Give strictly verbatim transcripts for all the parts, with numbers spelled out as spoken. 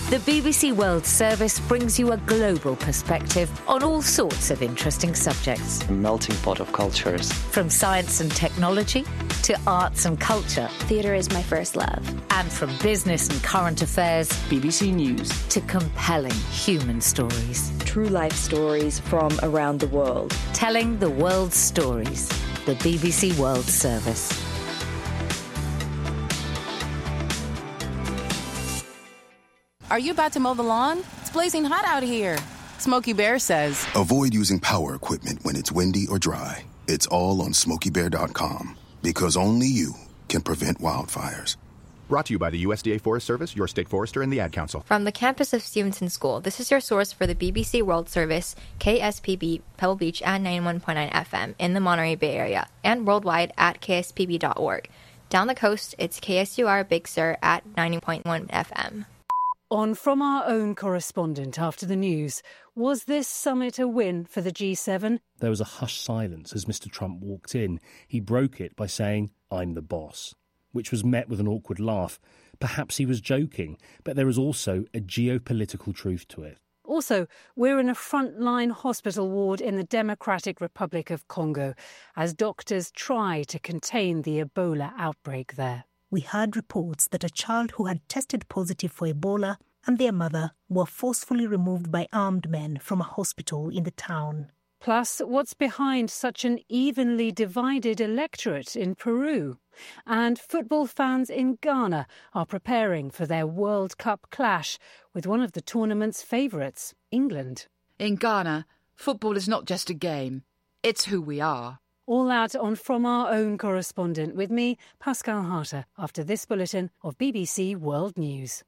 The B B C World Service brings you a global perspective on all sorts of interesting subjects. A melting pot of cultures. From science and technology to arts and culture. Theatre is my first love. And from business and current affairs. B B C News. To compelling human stories. True life stories from around the world. Telling the world's stories. The B B C World Service. Are you about to mow the lawn? It's blazing hot out here. Smokey Bear says, avoid using power equipment when it's windy or dry. It's all on smokey bear dot com. Because only you can prevent wildfires. Brought to you by the U S D A Forest Service, your state forester, and the Ad Council. From the campus of Stevenson School, this is your source for the B B C World Service, K S P B, Pebble Beach at ninety-one point nine F M in the Monterey Bay Area, and worldwide at k s p b dot org. Down the coast, it's K S U R Big Sur at ninety point one F M. On From Our Own correspondent after the news, was this summit a win for the G seven? There was a hushed silence as Mister Trump walked in. He broke it by saying, "I'm the boss," which was met with an awkward laugh. Perhaps he was joking, but there was also a geopolitical truth to it. Also, we're in a frontline hospital ward in the Democratic Republic of Congo as doctors try to contain the Ebola outbreak there. We heard reports that a child who had tested positive for Ebola and their mother were forcefully removed by armed men from a hospital in the town. Plus, what's behind such an evenly divided electorate in Peru? And football fans in Ghana are preparing for their World Cup clash with one of the tournament's favourites, England. In Ghana, football is not just a game, it's who we are. All that on From Our Own correspondent with me, Pascal Harter, after this bulletin of B B C World News.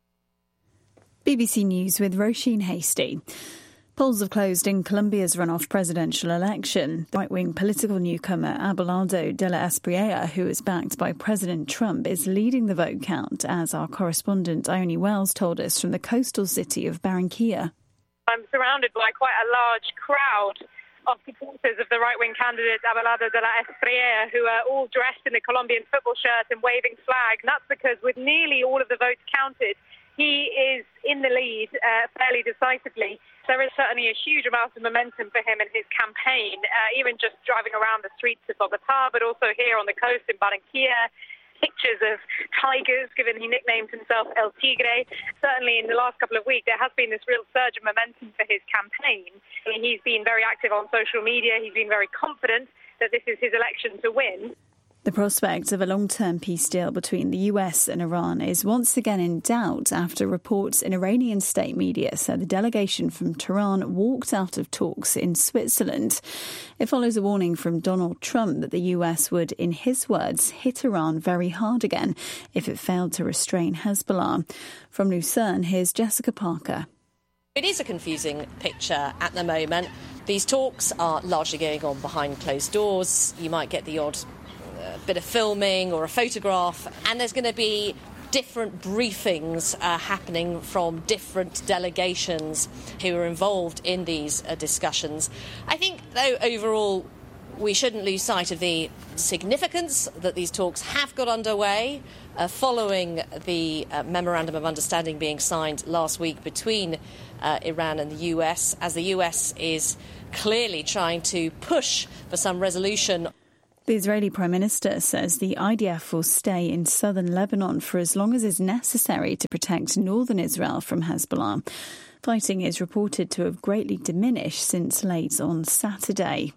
B B C News with Roisin Hasty. Polls have closed in Colombia's runoff presidential election. The right-wing political newcomer Abelardo de la Espriella, who is backed by President Trump, is leading the vote count, as our correspondent Ione Wells told us from the coastal city of Barranquilla. I'm surrounded by quite a large crowd of supporters of the right-wing candidate Abelardo de la Espriella, who are all dressed in the Colombian football shirt and waving flags. And that's because with nearly all of the votes counted, he is in the lead uh, fairly decisively. There is certainly a huge amount of momentum for him in his campaign, uh, even just driving around the streets of Bogotá, but also here on the coast in Barranquilla. Pictures of tigers, given he nicknamed himself El Tigre. Certainly in the last couple of weeks, there has been this real surge of momentum for his campaign. I mean, he's been very active on social media. He's been very confident that this is his election to win. The prospect of a long-term peace deal between the U S and Iran is once again in doubt after reports in Iranian state media said the delegation from Tehran walked out of talks in Switzerland. It follows a warning from Donald Trump that the U S would, in his words, hit Iran very hard again if it failed to restrain Hezbollah. From Lucerne, here's Jessica Parker. It is a confusing picture at the moment. These talks are largely going on behind closed doors. You might get the odd a bit of filming or a photograph, and there's going to be different briefings uh, happening from different delegations who are involved in these uh, discussions. I think, though, overall, we shouldn't lose sight of the significance that these talks have got underway uh, following the uh, Memorandum of Understanding being signed last week between uh, Iran and the U S, as the U S is clearly trying to push for some resolution. The Israeli Prime Minister says the I D F will stay in southern Lebanon for as long as is necessary to protect northern Israel from Hezbollah. Fighting is reported to have greatly diminished since late on Saturday.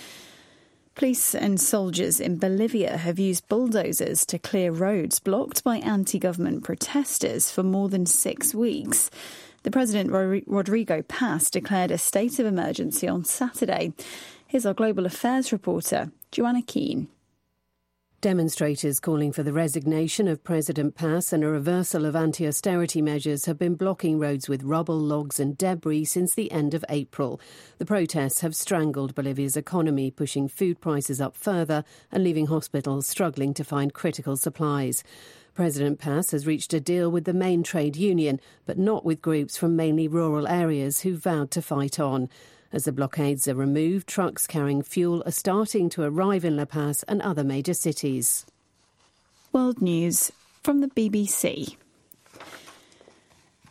Police and soldiers in Bolivia have used bulldozers to clear roads blocked by anti-government protesters for more than six weeks. The President Rodrigo Paz declared a state of emergency on Saturday. Here's our global affairs reporter, Joanna Keane. Demonstrators calling for the resignation of President Paz and a reversal of anti-austerity measures have been blocking roads with rubble, logs and debris since the end of April. The protests have strangled Bolivia's economy, pushing food prices up further and leaving hospitals struggling to find critical supplies. President Paz has reached a deal with the main trade union, but not with groups from mainly rural areas who vowed to fight on. As the blockades are removed, trucks carrying fuel are starting to arrive in La Paz and other major cities. World News from the B B C.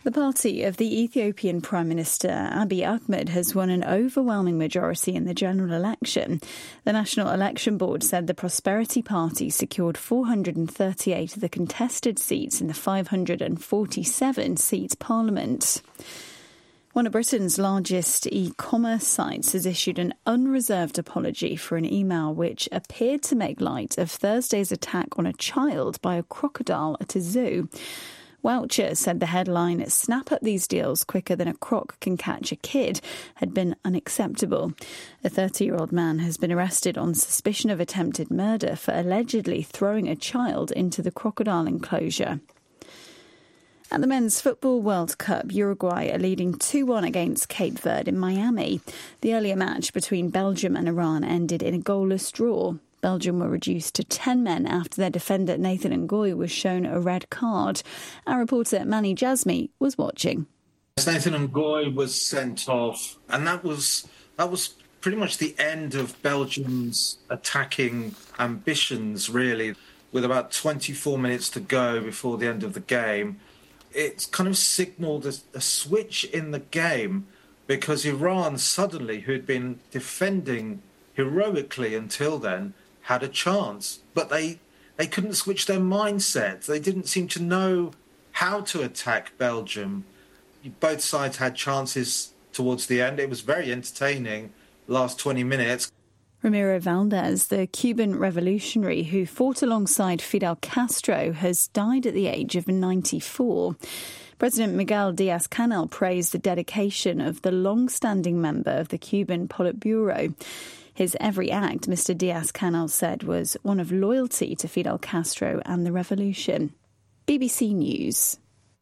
The party of the Ethiopian Prime Minister Abiy Ahmed has won an overwhelming majority in the general election. The National Election Board said the Prosperity Party secured four hundred thirty-eight of the contested seats in the five hundred forty-seven seat parliament. One of Britain's largest e-commerce sites has issued an unreserved apology for an email which appeared to make light of Thursday's attack on a child by a crocodile at a zoo. Woucher said the headline, "Snap up these deals quicker than a croc can catch a kid," had been unacceptable. A thirty-year-old man has been arrested on suspicion of attempted murder for allegedly throwing a child into the crocodile enclosure. At the Men's Football World Cup, Uruguay are leading two one against Cape Verde in Miami. The earlier match between Belgium and Iran ended in a goalless draw. Belgium were reduced to ten men after their defender Nathan Ngoy was shown a red card. Our reporter Manny Jasmi was watching. Nathan Ngoy was sent off, and that was that was pretty much the end of Belgium's attacking ambitions, really. With about twenty-four minutes to go before the end of the game, it's kind of signalled a, a switch in the game, because Iran suddenly, who had been defending heroically until then, had a chance, but they they couldn't switch their mindset. They didn't seem to know how to attack Belgium. Both sides had chances towards the end. It was very entertaining, last twenty minutes. Ramiro Valdez, the Cuban revolutionary who fought alongside Fidel Castro, has died at the age of ninety-four. President Miguel Diaz-Canel praised the dedication of the long-standing member of the Cuban Politburo. His every act, Mister Diaz-Canel said, was one of loyalty to Fidel Castro and the revolution. B B C News.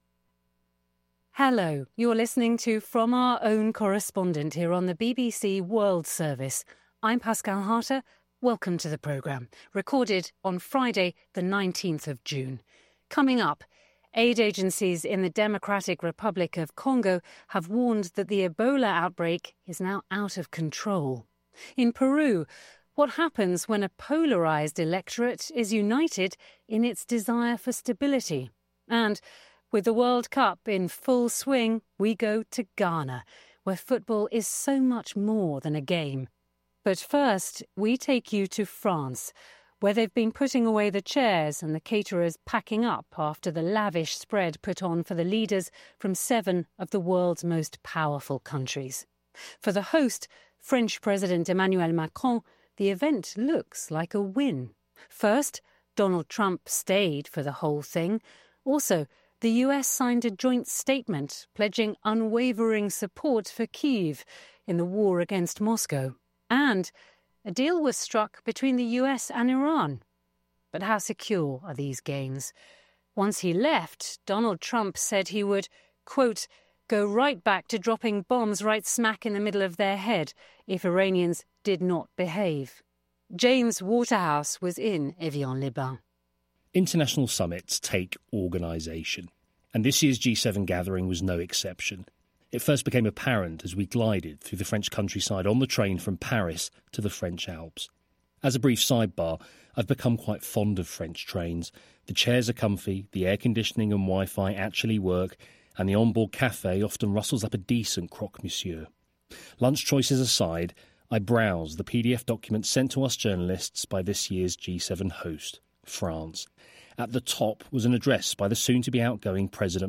Hello, you're listening to From Our Own Correspondent here on the B B C World Service. I'm Pascal Harter. Welcome to the programme, recorded on Friday the nineteenth of June. Coming up, aid agencies in the Democratic Republic of Congo have warned that the Ebola outbreak is now out of control. In Peru, what happens when a polarised electorate is united in its desire for stability? And with the World Cup in full swing, we go to Ghana, where football is so much more than a game. But first, we take you to France, where they've been putting away the chairs and the caterers packing up after the lavish spread put on for the leaders from seven of the world's most powerful countries. For the host, French President Emmanuel Macron, the event looks like a win. First, Donald Trump stayed for the whole thing. Also, the U S signed a joint statement pledging unwavering support for Kyiv in the war against Moscow. And a deal was struck between the U S and Iran. But how secure are these gains? Once he left, Donald Trump said he would, quote, go right back to dropping bombs right smack in the middle of their head if Iranians did not behave. James Waterhouse was in Evian-les-Bains. International summits take organisation, and this year's G seven gathering was no exception. It first became apparent as we glided through the French countryside on the train from Paris to the French Alps. As a brief sidebar, I've become quite fond of French trains. The chairs are comfy, the air conditioning and Wi-Fi actually work, and the onboard cafe often rustles up a decent croque-monsieur. Lunch choices aside, I browse the P D F document sent to us journalists by this year's G seven host, France. At the top was an address by the soon-to-be outgoing President